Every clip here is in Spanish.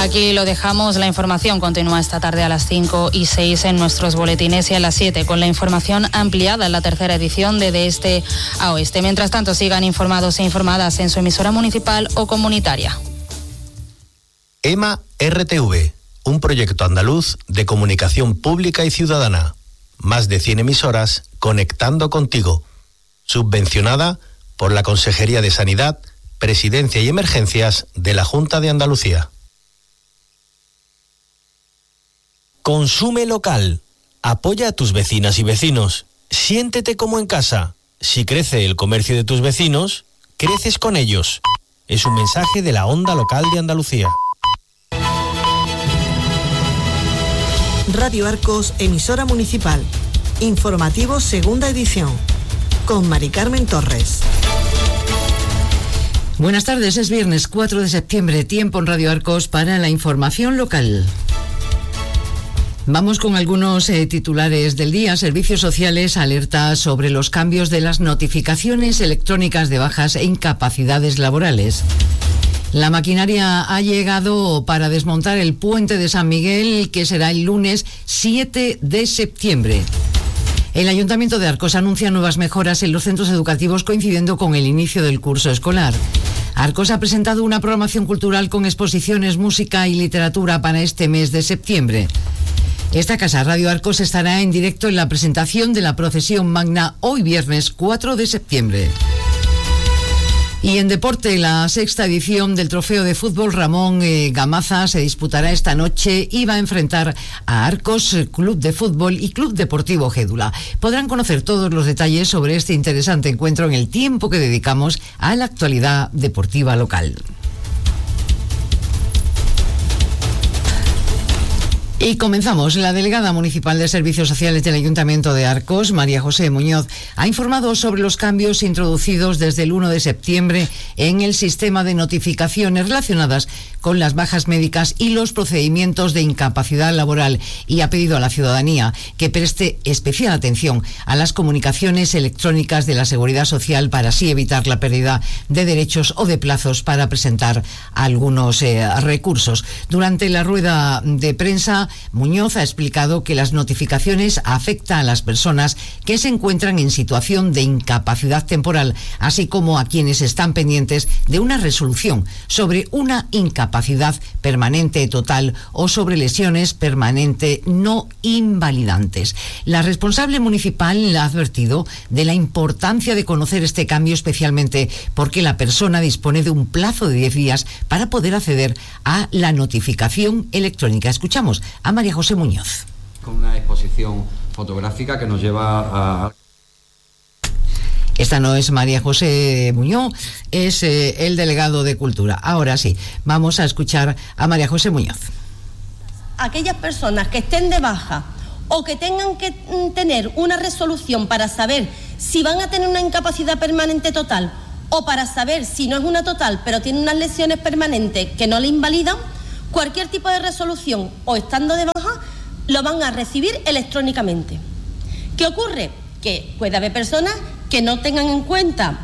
Aquí lo dejamos. La información continúa esta tarde a las 5 y 6 en nuestros boletines y a las 7 con la información ampliada en la tercera edición de Este a Oeste. Mientras tanto, sigan informados e informadas en su emisora municipal o comunitaria. EMA RTV, un proyecto andaluz de comunicación pública y ciudadana. Más de 100 emisoras conectando contigo. Subvencionada por la Consejería de Sanidad, Presidencia y Emergencias de la Junta de Andalucía. Consume local. Apoya a tus vecinas y vecinos. Siéntete como en casa. Si crece el comercio de tus vecinos, creces con ellos. Es un mensaje de la Onda Local de Andalucía. Radio Arcos, emisora municipal. Informativo segunda edición. Con Mari Carmen Torres. Buenas tardes, es viernes 4 de septiembre, tiempo en Radio Arcos para la información local. Vamos con algunos titulares del día. Servicios Sociales alerta sobre los cambios de las notificaciones electrónicas de bajas e incapacidades laborales. La maquinaria ha llegado para desmontar el puente de San Miguel, que será el lunes 7 de septiembre. El Ayuntamiento de Arcos anuncia nuevas mejoras en los centros educativos coincidiendo con el inicio del curso escolar. Arcos ha presentado una programación cultural con exposiciones, música y literatura para este mes de septiembre. Esta casa, Radio Arcos, estará en directo en la presentación de la procesión magna hoy viernes 4 de septiembre. Y en deporte, la sexta edición del Trofeo de Fútbol Ramón Gamaza se disputará esta noche y va a enfrentar a Arcos Club de Fútbol y Club Deportivo Gédula. Podrán conocer todos los detalles sobre este interesante encuentro en el tiempo que dedicamos a la actualidad deportiva local. Y comenzamos. La delegada municipal de Servicios Sociales del Ayuntamiento de Arcos, María José Muñoz, ha informado sobre los cambios introducidos desde el 1 de septiembre en el sistema de notificaciones relacionadas con las bajas médicas y los procedimientos de incapacidad laboral y ha pedido a la ciudadanía que preste especial atención a las comunicaciones electrónicas de la Seguridad Social para así evitar la pérdida de derechos o de plazos para presentar algunos recursos. Durante la rueda de prensa, Muñoz ha explicado que las notificaciones afectan a las personas que se encuentran en situación de incapacidad temporal, así como a quienes están pendientes de una resolución sobre una incapacidad permanente total o sobre lesiones permanente no invalidantes. La responsable municipal ha advertido de la importancia de conocer este cambio, especialmente porque la persona dispone de un plazo de 10 días para poder acceder a la notificación electrónica. Escuchamos a María José Muñoz. Con una exposición fotográfica que nos lleva a... Esta no es María José Muñoz, es el delegado de Cultura. Ahora sí, vamos a escuchar a María José Muñoz. Aquellas personas que estén de baja o que tengan que tener una resolución para saber si van a tener una incapacidad permanente total o para saber si no es una total pero tiene unas lesiones permanentes que no le invalidan, cualquier tipo de resolución o estando de baja lo van a recibir electrónicamente. ¿Qué ocurre? Que puede haber personas que no tengan en cuenta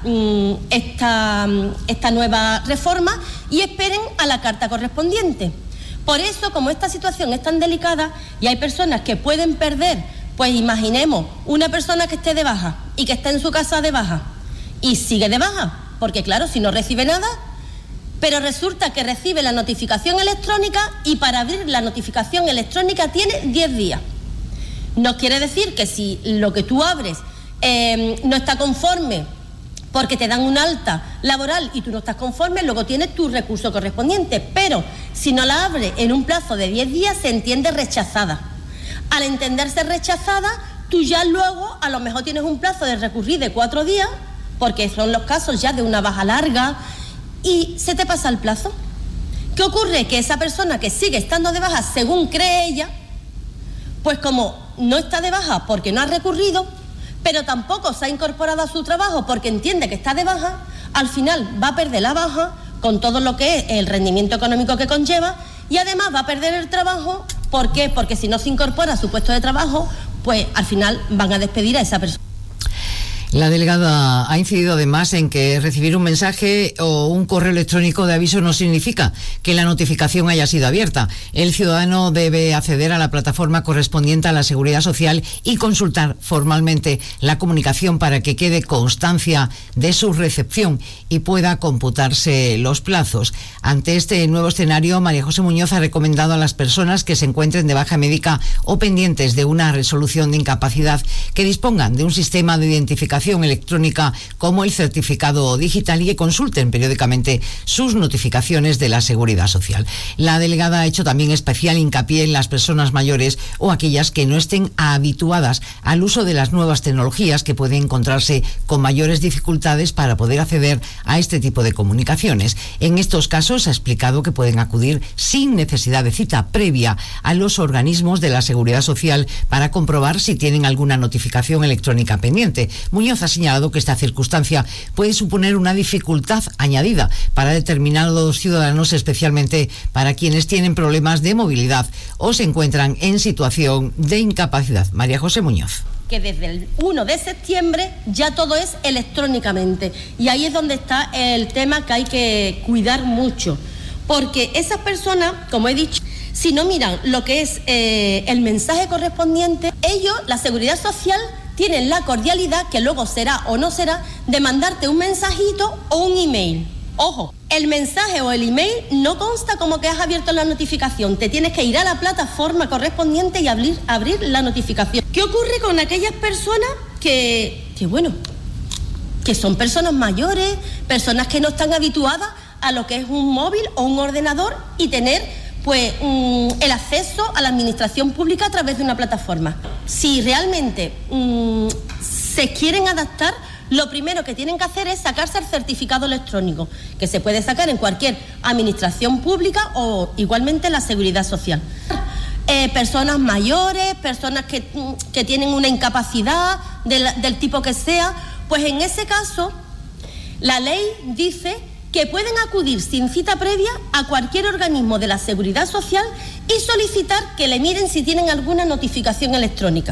esta nueva reforma y esperen a la carta correspondiente. Por eso, como esta situación es tan delicada y hay personas que pueden perder, pues imaginemos una persona que esté de baja y que está en su casa de baja y sigue de baja, porque claro, si no recibe nada, pero resulta que recibe la notificación electrónica y para abrir la notificación electrónica tiene 10 días. No quiere decir que si lo que tú abres no está conforme porque te dan un alta laboral y tú no estás conforme, luego tienes tu recurso correspondiente, pero si no la abres en un plazo de 10 días se entiende rechazada. Al entenderse rechazada, tú ya luego a lo mejor tienes un plazo de recurrir de 4 días, porque son los casos ya de una baja larga, y se te pasa el plazo. ¿Qué ocurre? Que esa persona que sigue estando de baja según cree ella, pues como no está de baja porque no ha recurrido, pero tampoco se ha incorporado a su trabajo porque entiende que está de baja, al final va a perder la baja con todo lo que es el rendimiento económico que conlleva y además va a perder el trabajo. ¿Por qué? Porque si no se incorpora a su puesto de trabajo, pues al final van a despedir a esa persona. La delegada ha incidido además en que recibir un mensaje o un correo electrónico de aviso no significa que la notificación haya sido abierta. El ciudadano debe acceder a la plataforma correspondiente a la Seguridad Social y consultar formalmente la comunicación para que quede constancia de su recepción y pueda computarse los plazos. Ante este nuevo escenario, María José Muñoz ha recomendado a las personas que se encuentren de baja médica o pendientes de una resolución de incapacidad que dispongan de un sistema de identificación electrónica como el certificado digital y que consulten periódicamente sus notificaciones de la Seguridad Social. La delegada ha hecho también especial hincapié en las personas mayores o aquellas que no estén habituadas al uso de las nuevas tecnologías, que pueden encontrarse con mayores dificultades para poder acceder a este tipo de comunicaciones. En estos casos ha explicado que pueden acudir sin necesidad de cita previa a los organismos de la Seguridad Social para comprobar si tienen alguna notificación electrónica pendiente. Muñoz ha señalado que esta circunstancia puede suponer una dificultad añadida para determinados ciudadanos, especialmente para quienes tienen problemas de movilidad o se encuentran en situación de incapacidad. María José Muñoz. Que desde el 1 de septiembre ya todo es electrónicamente, y ahí es donde está el tema que hay que cuidar mucho, porque esas personas, como he dicho, si no miran lo que es el mensaje correspondiente, ellos, la Seguridad Social, tienen la cordialidad, que luego será o no será, de mandarte un mensajito o un email. Ojo, el mensaje o el email no consta como que has abierto la notificación. Te tienes que ir a la plataforma correspondiente y abrir la notificación. ¿Qué ocurre con aquellas personas que son personas mayores, personas que no están habituadas a lo que es un móvil o un ordenador y tener el acceso a la administración pública a través de una plataforma? Si realmente se quieren adaptar, lo primero que tienen que hacer es sacarse el certificado electrónico, que se puede sacar en cualquier administración pública o igualmente en la Seguridad Social. Personas mayores, personas que tienen una incapacidad del tipo que sea, pues en ese caso la ley dice que pueden acudir sin cita previa a cualquier organismo de la Seguridad Social y solicitar que le miren si tienen alguna notificación electrónica.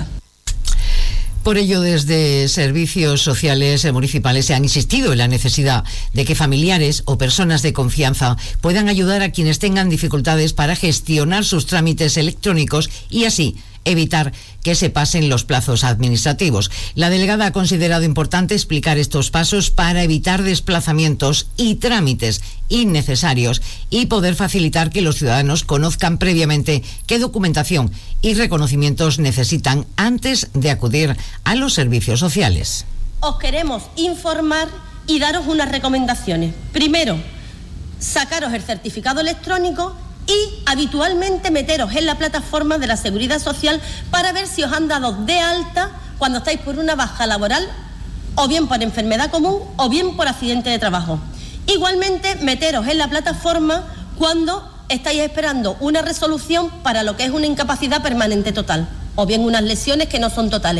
Por ello, desde servicios sociales municipales se han insistido en la necesidad de que familiares o personas de confianza puedan ayudar a quienes tengan dificultades para gestionar sus trámites electrónicos y así evitar que se pasen los plazos administrativos. La delegada ha considerado importante explicar estos pasos para evitar desplazamientos y trámites innecesarios y poder facilitar que los ciudadanos conozcan previamente qué documentación y reconocimientos necesitan antes de acudir a los servicios sociales. Os queremos informar y daros unas recomendaciones. Primero, sacaros el certificado electrónico y habitualmente meteros en la plataforma de la Seguridad Social para ver si os han dado de alta cuando estáis por una baja laboral, o bien por enfermedad común o bien por accidente de trabajo. Igualmente, meteros en la plataforma cuando estáis esperando una resolución para lo que es una incapacidad permanente total, o bien unas lesiones que no son totales.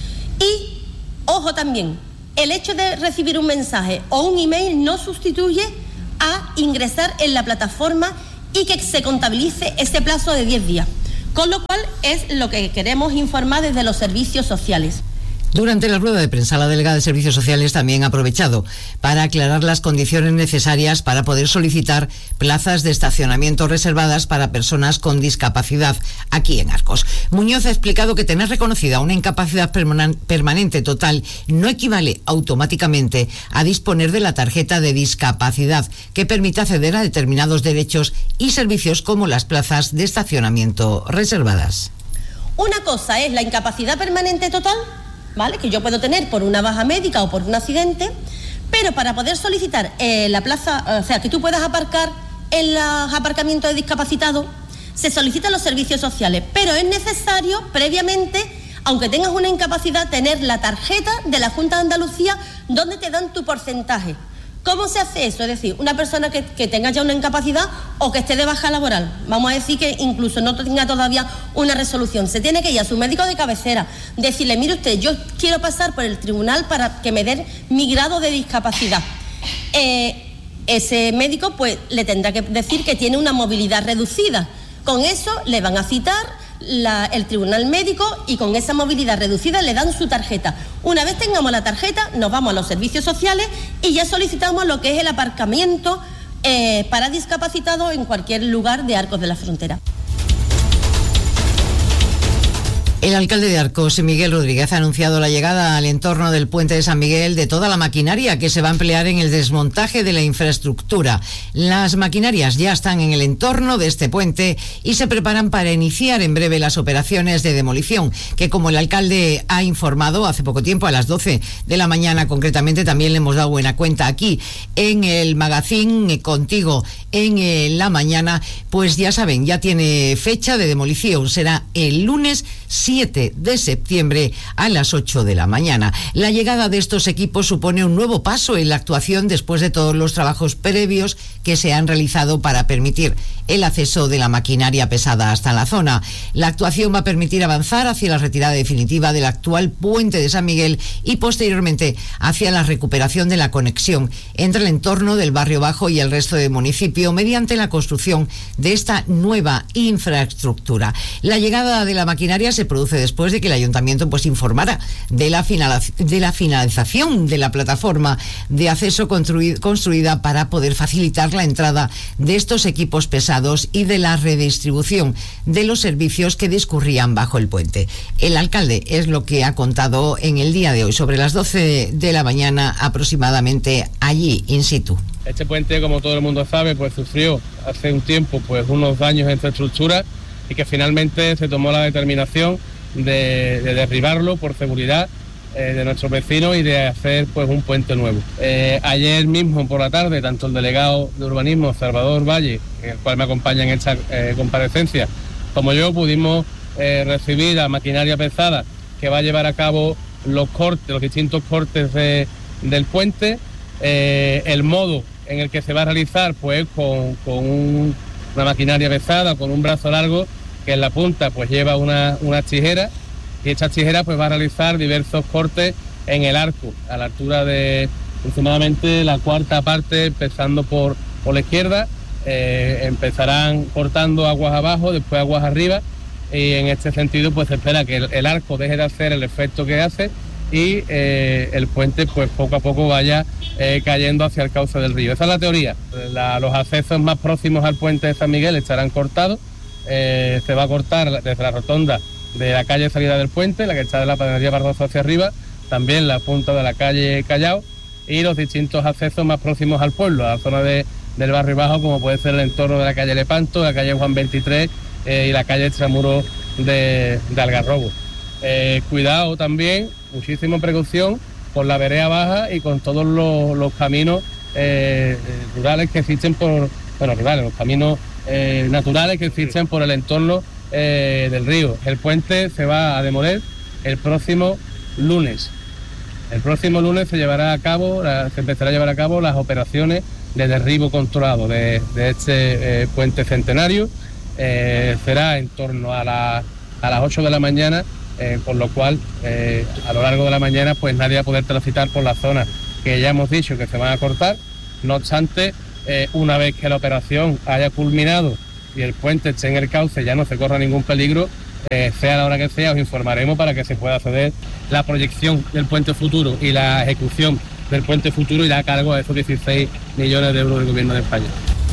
Y, ojo también, el hecho de recibir un mensaje o un email no sustituye a ingresar en la plataforma y que se contabilice ese plazo de 10 días. Con lo cual es lo que queremos informar desde los servicios sociales. Durante la rueda de prensa, la delegada de Servicios Sociales también ha aprovechado para aclarar las condiciones necesarias para poder solicitar plazas de estacionamiento reservadas para personas con discapacidad aquí en Arcos. Muñoz ha explicado que tener reconocida una incapacidad permanente total no equivale automáticamente a disponer de la tarjeta de discapacidad que permite acceder a determinados derechos y servicios como las plazas de estacionamiento reservadas. Una cosa es la incapacidad permanente total, ¿vale?, que yo puedo tener por una baja médica o por un accidente, pero para poder solicitar la plaza, o sea, que tú puedas aparcar en los aparcamientos de discapacitados, se solicitan los servicios sociales, pero es necesario previamente, aunque tengas una incapacidad, tener la tarjeta de la Junta de Andalucía donde te dan tu porcentaje. ¿Cómo se hace eso? Es decir, una persona que tenga ya una incapacidad o que esté de baja laboral, vamos a decir que incluso no tenga todavía una resolución, se tiene que ir a su médico de cabecera, decirle, mire usted, yo quiero pasar por el tribunal para que me den mi grado de discapacidad. Ese médico pues le tendrá que decir que tiene una movilidad reducida. Con eso le van a citar, el tribunal médico y con esa movilidad reducida le dan su tarjeta. Una vez tengamos la tarjeta, nos vamos a los servicios sociales y ya solicitamos lo que es el aparcamiento para discapacitados en cualquier lugar de Arcos de la Frontera. El alcalde de Arcos, Miguel Rodríguez, ha anunciado la llegada al entorno del puente de San Miguel de toda la maquinaria que se va a emplear en el desmontaje de la infraestructura. Las maquinarias ya están en el entorno de este puente y se preparan para iniciar en breve las operaciones de demolición, que, como el alcalde ha informado hace poco tiempo, a las 12 de la mañana concretamente, también le hemos dado buena cuenta aquí en el magazín Contigo en la mañana, pues ya saben, ya tiene fecha de demolición. Será el lunes 7 de septiembre a las 8 de la mañana. La llegada de estos equipos supone un nuevo paso en la actuación después de todos los trabajos previos que se han realizado para permitir el acceso de la maquinaria pesada hasta la zona. La actuación va a permitir avanzar hacia la retirada definitiva del actual puente de San Miguel y posteriormente hacia la recuperación de la conexión entre el entorno del Barrio Bajo y el resto del municipio mediante la construcción de esta nueva infraestructura. La llegada de la maquinaria se produce después de que el ayuntamiento informara de la finalización de la plataforma de acceso construida para poder facilitar la entrada de estos equipos pesados y de la redistribución de los servicios que discurrían bajo el puente. El alcalde es lo que ha contado en el día de hoy, sobre las 12 de la mañana aproximadamente, allí in situ. Este puente, como todo el mundo sabe, sufrió hace un tiempo unos daños en infraestructura y que finalmente se tomó la determinación de derribarlo por seguridad de nuestros vecinos y de hacer un puente nuevo. Ayer mismo por la tarde, tanto el delegado de urbanismo, Salvador Valle, el cual me acompaña en esta comparecencia, como yo, pudimos recibir la maquinaria pesada que va a llevar a cabo los distintos cortes del puente, el modo en el que se va a realizar con una maquinaria pesada, con un brazo largo, que en la punta lleva una tijera, y esta tijera va a realizar diversos cortes en el arco, a la altura de aproximadamente la cuarta parte, empezando por la izquierda. Empezarán cortando aguas abajo, después aguas arriba, y en este sentido se espera que el arco deje de hacer el efecto que hace y el puente poco a poco vaya cayendo hacia el cauce del río. Esa es la teoría. Los accesos más próximos al puente de San Miguel estarán cortados. Se va a cortar desde la rotonda de la calle salida del puente, la que está de la panadería Barroso hacia arriba, también la punta de la calle Callao y los distintos accesos más próximos al pueblo, a la zona del Barrio Bajo, como puede ser el entorno de la calle Lepanto, la calle Juan 23 y la calle Extramuro de Algarrobo. Cuidado también, muchísima precaución con la vereda baja y con todos los caminos rurales que existen los caminos naturales que existen por el entorno del río. El puente se va a demoler el próximo lunes. El próximo lunes se empezará a llevar a cabo las operaciones de derribo controlado de este puente centenario. Será en torno a las 8 de la mañana, por lo cual a lo largo de la mañana nadie va a poder transitar por la zona que ya hemos dicho que se van a cortar. No obstante, una vez que la operación haya culminado y el puente esté en el cauce, ya no se corra ningún peligro, sea la hora que sea, os informaremos para que se pueda acceder. La proyección del puente futuro y la ejecución del puente futuro irá a cargo de esos 16 millones de euros del Gobierno de España.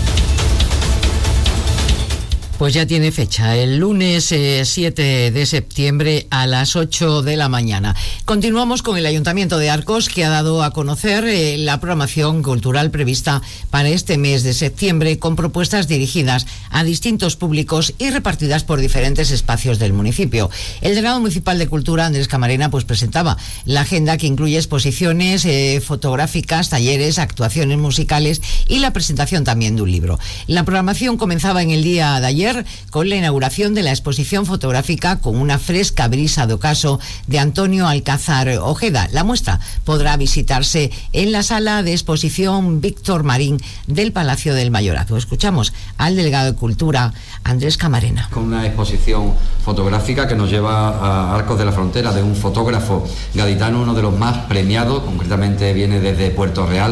Pues ya tiene fecha, el lunes 7 de septiembre a las 8 de la mañana. Continuamos con el Ayuntamiento de Arcos, que ha dado a conocer la programación cultural prevista para este mes de septiembre, con propuestas dirigidas a distintos públicos y repartidas por diferentes espacios del municipio. El delegado municipal de Cultura, Andrés Camarena, presentaba la agenda, que incluye exposiciones fotográficas, talleres, actuaciones musicales y la presentación también de un libro. La programación comenzaba en el día de ayer con la inauguración de la exposición fotográfica Con una fresca brisa de ocaso de Antonio Alcázar Ojeda. La muestra podrá visitarse en la sala de exposición Víctor Marín del Palacio del Mayorazgo. Escuchamos al delegado de Cultura, Andrés Camarena. Con una exposición fotográfica que nos lleva a Arcos de la Frontera, de un fotógrafo gaditano, uno de los más premiados, concretamente viene desde Puerto Real,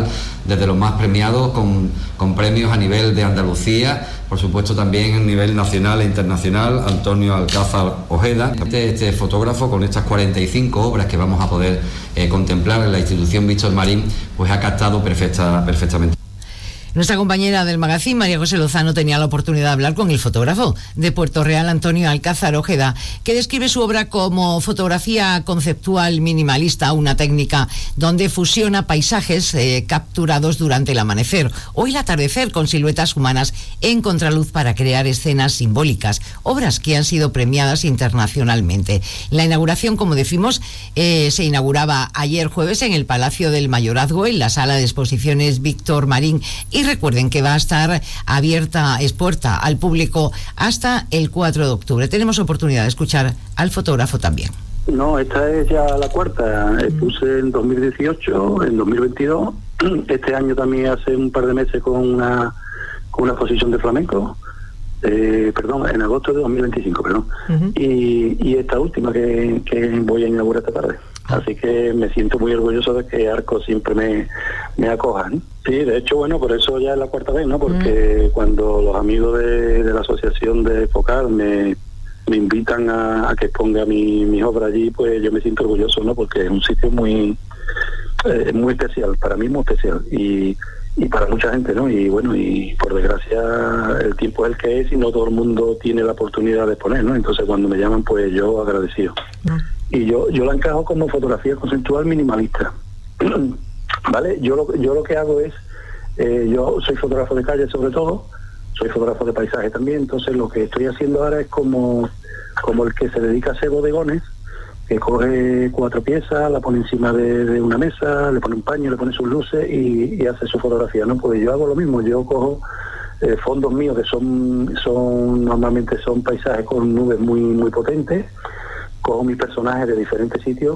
desde los más premiados con premios a nivel de Andalucía, por supuesto también a nivel nacional e internacional, Antonio Alcázar Ojeda. Este fotógrafo, con estas 45 obras que vamos a poder contemplar en la institución Víctor Marín, pues ha captado perfectamente. Nuestra compañera del magazine, María José Lozano, tenía la oportunidad de hablar con el fotógrafo de Puerto Real, Antonio Alcázar Ojeda, que describe su obra como fotografía conceptual minimalista, una técnica donde fusiona paisajes capturados durante el amanecer o el atardecer con siluetas humanas en contraluz para crear escenas simbólicas, obras que han sido premiadas internacionalmente. La inauguración, como decimos, se inauguraba ayer jueves en el Palacio del Mayorazgo, en la sala de exposiciones Víctor Marín, y recuerden que va a estar expuesta al público hasta el 4 de octubre. Tenemos oportunidad de escuchar al fotógrafo también. No, esta es ya la cuarta. Puse en 2018, en 2022. Este año también hace un par de meses con una exposición de flamenco. En agosto de 2025, y esta última que voy a inaugurar esta tarde. Así que me siento muy orgulloso de que Arcos siempre me acoja, ¿no? Sí, de hecho, bueno, por eso ya es la cuarta vez, ¿no? Porque cuando los amigos de la asociación de Focal me invitan a que exponga mis obras allí, pues yo me siento orgulloso, ¿no? Porque es un sitio muy especial, para mí muy especial, y para mucha gente, ¿no? Y bueno, y por desgracia el tiempo es el que es y no todo el mundo tiene la oportunidad de exponer, ¿no? Entonces cuando me llaman, pues yo agradecido. Y yo la encajo como fotografía conceptual minimalista. ¿Vale? Yo lo que hago es, yo soy fotógrafo de calle sobre todo, soy fotógrafo de paisaje también, entonces lo que estoy haciendo ahora es como el que se dedica a hacer bodegones, que coge 4 piezas, la pone encima de una mesa, le pone un paño, le pone sus luces y hace su fotografía, ¿no? Pues yo hago lo mismo, yo cojo fondos míos que normalmente son paisajes con nubes muy, muy potentes, cojo mis personajes de diferentes sitios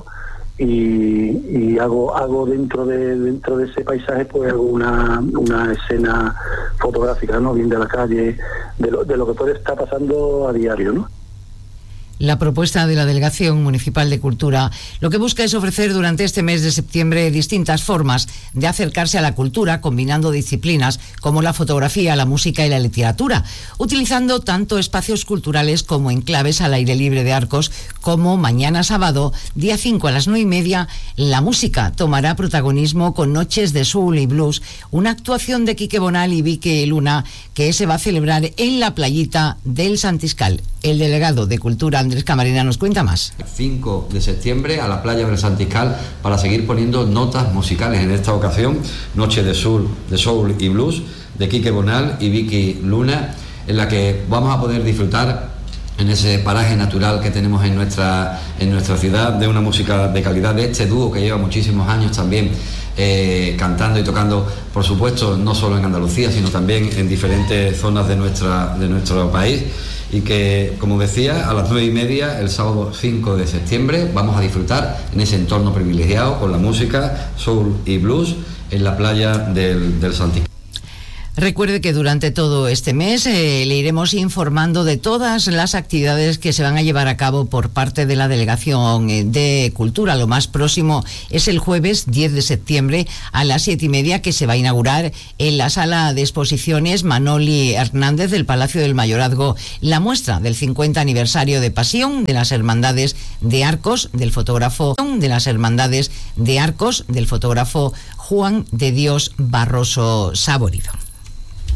y hago dentro de ese paisaje, pues hago una escena fotográfica, ¿no? Bien de la calle, de lo que puede estar pasando a diario, ¿no? La propuesta de la Delegación Municipal de Cultura lo que busca es ofrecer durante este mes de septiembre distintas formas de acercarse a la cultura, combinando disciplinas como la fotografía, la música y la literatura, utilizando tanto espacios culturales como enclaves al aire libre de Arcos, como mañana sábado, día 5 a las 9:30, la música tomará protagonismo con Noches de Soul y Blues, una actuación de Quique Bonal y Vicky Luna que se va a celebrar en la playita del Santiscal. El delegado de Cultura, Andrés Camarena, nos cuenta más. 5 de septiembre a la playa del Santiscal para seguir poniendo notas musicales. En esta ocasión, Noche de Soul y Blues de Quique Bonal y Vicky Luna, en la que vamos a poder disfrutar en ese paraje natural que tenemos en nuestra ciudad, de una música de calidad, de este dúo que lleva muchísimos años también cantando y tocando, por supuesto, no solo en Andalucía, sino también en diferentes zonas de nuestro país. Y que, como decía, a las 9:30, el sábado 5 de septiembre, vamos a disfrutar en ese entorno privilegiado con la música soul y blues en la playa del Santiscal. Recuerde que durante todo este mes le iremos informando de todas las actividades que se van a llevar a cabo por parte de la Delegación de Cultura. Lo más próximo es el jueves 10 de septiembre a las 7:30, que se va a inaugurar en la sala de exposiciones Manoli Hernández del Palacio del Mayorazgo la muestra del 50 aniversario de Pasión de las Hermandades de Arcos del fotógrafo Juan de Dios Barroso Saborido.